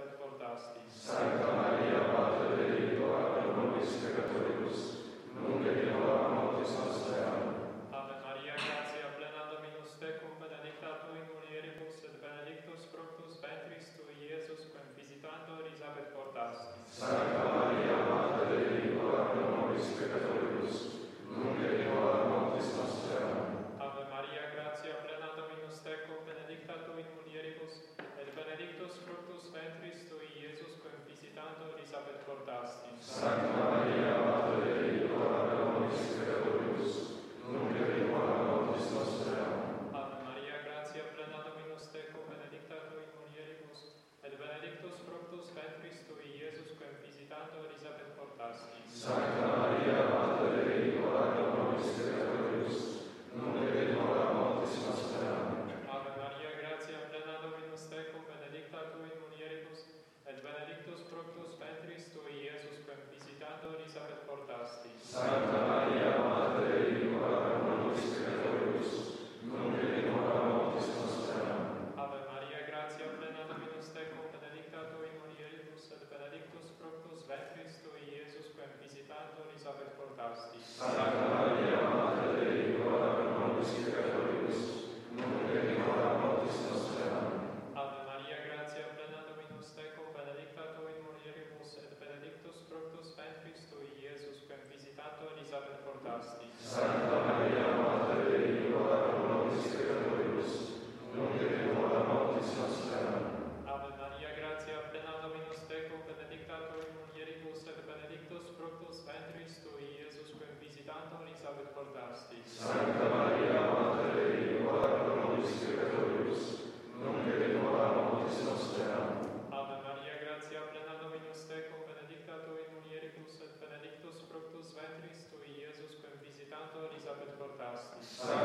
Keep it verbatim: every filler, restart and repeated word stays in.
Elisabeth fortastis. Sancta Maria, Mater Dei, ora pro nobis peccatoribus, nunc et in hora mortis nostre. Amen. Ave Maria, gratia plena Dominus tecum, benedicta tu in mulieribus, et benedictus fructus ventris tui, Iesus, quem visitantur Elisabeth fortastis. Sancta Maria, Mater Dei, ora pro nobis peccatoribus, nunc et in hora mortis nostre. Amen. Ave Maria, gratia plena Dominus tecum, benedicta tu in mulieribus, et benedictus fructus ventris tui, Iesus, quem visitantur Elisabeth fortastis. Sancta Maria, Mater Dei, ora pro nobis peccatoribus, nunc et in hora mortis nostre. Amen. Ave Maria, gratia plena Dominus tecum, benedicta tu in mulieribus, et benedictus fructus ventris tui, Iesus, quem visitantur Elisabeth fortastis. Sancta Maria, Mater Dei, ora pro nobis peccatoribus, nunc et in hora mortis nostre. Amen. Ave Maria, gratia plena Dominus tecum, benedicta tu in mulieribus, et benedictus fructus ventris tui, Iesus, quem visitantur Elisabeth fortastis. Sancta Maria, Mater Dei, ora pro nobis peccatoribus, nunc et in hora mortis nostre. Amen. Ave Maria, gratia plena Dominus tecum, benedicta tu in mulieribus, et benedictus fructus ventris tui, Iesus, quem visitantur Elisabeth fortastis. Sancta Maria, Mater Dei, ora pro nobis peccatoribus, nunc et in hora mortis nostre. Amen. Ave Maria, gratia plena Dominus tecum, benedicta tu in mulieribus, et benedictus fructus ventris tui, Iesus, quem visitantur Elisabeth fortastis. Sancta Maria, Mater Dei, ora pro nobis peccatoribus, nunc et in hora mortis nostre. Amen. Ave Maria, gratia plena Dominus tecum, benedicta tu in mulieribus, et benedictus fructus ventris tui, Iesus, quem visitantur Elisabeth fortastis. Sancta Maria, Mater Dei, ora pro nobis peccatoribus, nunc et in hora mortis nostre. Amen. Ave Maria, gratia plena Dominus tecum, benedicta tu in mulieribus, et benedictus fructus ventris tui, Iesus, quem visitantur Elisabeth fortastis.